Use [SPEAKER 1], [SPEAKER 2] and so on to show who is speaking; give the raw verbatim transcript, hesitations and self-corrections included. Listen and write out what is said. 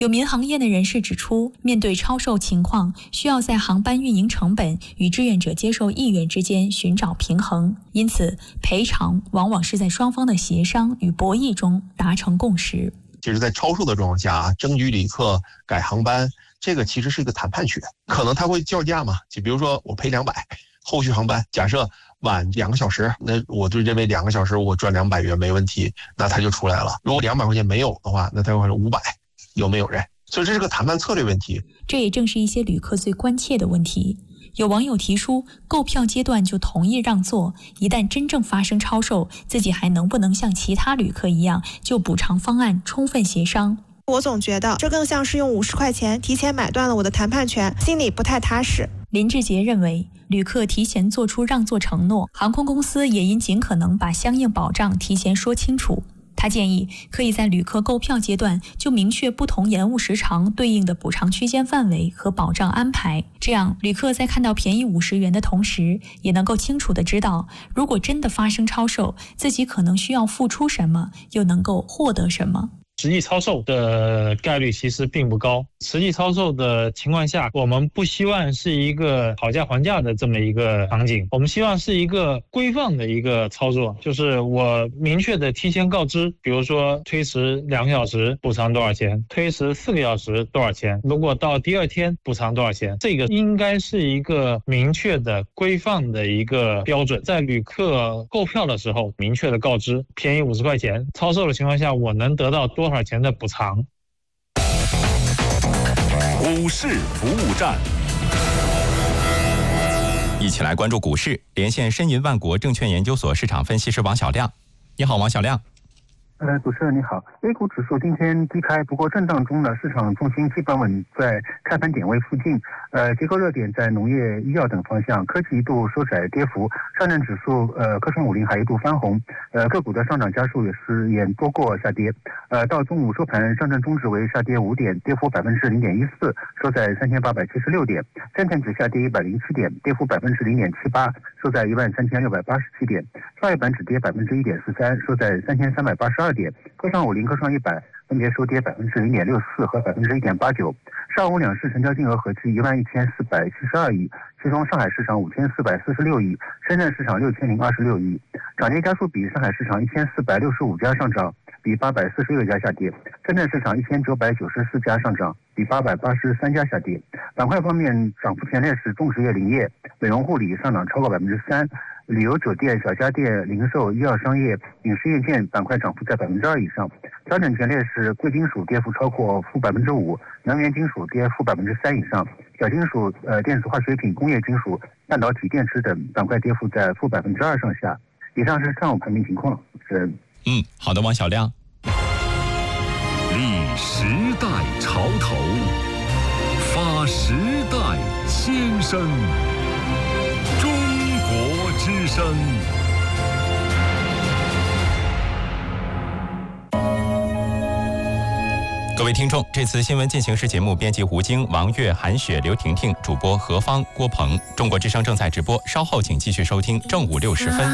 [SPEAKER 1] 有民航业内人士指出，面对超售情况，需要在航班运营成本与志愿者接受意愿之间寻找平衡，因此赔偿往往是在双方的协商与博弈中达成共识。
[SPEAKER 2] 其实在超售的状况下，争取旅客改航班，这个其实是一个谈判权，可能他会叫价嘛，就比如说我赔两百，后续航班假设晚两个小时，那我就认为两个小时我赚两百元没问题，那他就出来了。如果两百块钱没有的话，那他会说五百，有没有人？所以这是个谈判策略问题。
[SPEAKER 1] 这也正是一些旅客最关切的问题。有网友提出，购票阶段就同意让座，一旦真正发生超售，自己还能不能像其他旅客一样，就补偿方案充分协商？
[SPEAKER 3] 我总觉得这更像是用五十块钱提前买断了我的谈判权，心里不太踏实。
[SPEAKER 1] 林志杰认为，旅客提前做出让座承诺，航空公司也应尽可能把相应保障提前说清楚。他建议可以在旅客购票阶段就明确不同延误时长对应的补偿区间范围和保障安排，这样旅客在看到便宜五十元的同时，也能够清楚地知道，如果真的发生超售，自己可能需要付出什么，又能够获得什么。
[SPEAKER 4] 实际超售的概率其实并不高。实际超售的情况下，我们不希望是一个讨价还价的这么一个场景，我们希望是一个规范的一个操作，就是我明确的提前告知，比如说推迟两个小时补偿多少钱，推迟四个小时多少钱，如果到第二天补偿多少钱，这个应该是一个明确的规范的一个标准。在旅客购票的时候明确的告知，便宜五十块钱，超售的情况下我能得到多少钱的补偿。
[SPEAKER 5] 股市服务站，一起来关注股市，连线申银万国证券研究所市场分析师王小亮。你好，王小亮。
[SPEAKER 6] 呃，主持人你好。A 股指数今天低开，不过震荡中呢，市场重心基本稳在开盘点位附近。呃，结构热点在农业、医药等方向，科技一度收窄跌幅，上证指数、呃，科创五零还一度翻红。呃，个股的上涨家数也是也多过下跌。呃，到中午收盘，上证综指为下跌五点，跌幅百分之零点一四，收在三千八百七十六点；深成指下跌一百零七点，跌幅百分之零点七八，收在一万三千六百八十七点；创业板指跌百分之一点四三，收在三千三百八十二点；科创五零、科创一百分别收跌百分之零点六四和百分之一点八九。上午两市成交金额合计一万一千四百七十二亿，其中上海市场五千四百四十六亿，深圳市场六千零二十六亿。涨跌家数比：上海市场一千四百六十五家上涨，比八百四十六家下跌；深圳市场一千九百九十四家上涨，比八百八十三家下跌。板块方面，涨幅前列是种植业、林业、美容护理上涨超过百分之三。旅游酒店、小家电、零售、医药商业、影视硬件板块涨幅在百分之二以上。调整前列是贵金属跌幅超过负百分之五，能源金属跌负百分之三以上，小金属、呃电子化学品、工业金属、半导体、电池等板块跌幅在负百分之二上下。以上是上午盘面情况。是。
[SPEAKER 5] 嗯，好的，王小亮。
[SPEAKER 7] 立时代潮头，发时代先声。中国之声。
[SPEAKER 5] 各位听众，这次新闻进行时节目编辑吴京、王悦、韩雪、刘婷婷，主播何芳、郭鹏。中国之声正在直播，稍后请继续收听正午六时分。